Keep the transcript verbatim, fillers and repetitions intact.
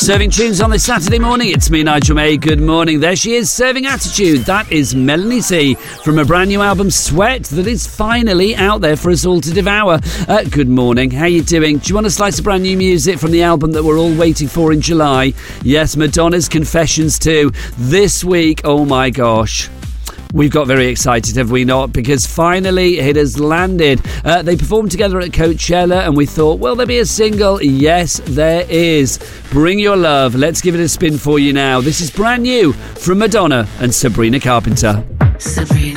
Serving tunes on this Saturday morning. It's me, Nigel May. Good morning. There she is, serving attitude. That is Melanie C from a brand new album, Sweat, that is finally out there for us all to devour. Uh, good morning. How you doing? Do you want a slice of brand new music from the album that we're all waiting for in July? Yes, Madonna's Confessions too. This week, oh my gosh. We've got very excited, have we not? Because finally it has landed. Uh, they performed together at Coachella and we thought, will there be a single? Yes, there is. Bring Your Love. Let's give it a spin for you now. This is brand new from Madonna and Sabrina Carpenter. Sabrina.